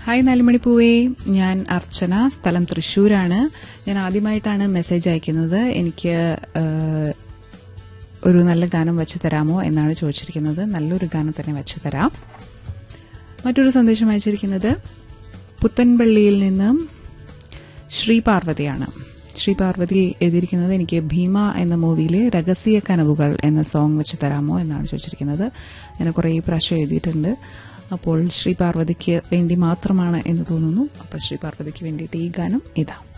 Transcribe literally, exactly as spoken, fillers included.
Hi നാലുമണിപ്പൂവേ, ഞാൻ അർച്ചന, സ്ഥലം തൃശ്ശൂരാണ്. ഞാൻ ആദ്യമായിട്ടാണ് മെസ്സേജ് അയക്കുന്നത്. എനിക്ക് ഒരു നല്ല ഗാനം വെച്ചു തരാമോ എന്നാണ് ചോദിച്ചിരിക്കുന്നത്. നല്ലൊരു ഗാനം തന്നെ വെച്ചു തരാം. മറ്റൊരു സന്ദേശം അയച്ചിരിക്കുന്നത് പുത്തൻപള്ളിയിൽ നിന്നും ശ്രീ പാർവതിയാണ്. ശ്രീ പാർവതി എഴുതിയിരിക്കുന്നത് എനിക്ക് ഭീമ എന്ന മൂവിയിലെ രഹസ്യ കനവുകൾ എന്ന സോങ് വെച്ച് തരാമോ എന്നാണ് ചോദിച്ചിരിക്കുന്നത്. ഞാൻ കുറേ പ്രാവശ്യം എഴുതിയിട്ടുണ്ട്. അപ്പോൾ ശ്രീ പാർവതിക്ക് വേണ്ടി മാത്രമാണ് എന്ന് തോന്നുന്നു. അപ്പോൾ ശ്രീ പാർവതിക്ക് വേണ്ടിയിട്ട് ഈ ഗാനം ഇതാ.